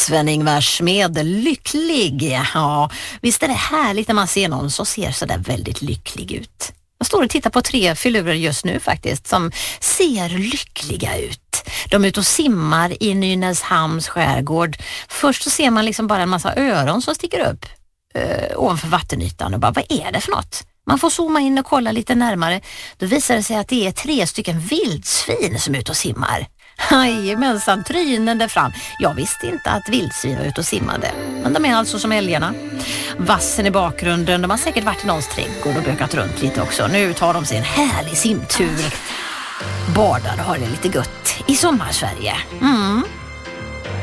Sven-Ingvar Smed, lycklig. Ja, visst är det härligt när man ser någon som ser så där väldigt lycklig ut. Jag står och tittar på 3 filurer just nu faktiskt som ser lyckliga ut. De är ute och simmar i Nynäshamns skärgård. Först så ser man liksom bara en massa öron som sticker upp ovanför vattenytan och bara, vad är det för något? Man får zooma in och kolla lite närmare. Då visar det sig att det är 3 stycken vildsvin som är ute och simmar. Jajamensan, trynen där fram. Jag visste inte att vildsvin var ute och simmade. Men de är alltså som älgarna. Vassen i bakgrunden, de har säkert varit i någons trädgård och bökat runt lite också. Nu tar de sig en härlig simtur. Badar och har det lite gött i sommarsverige.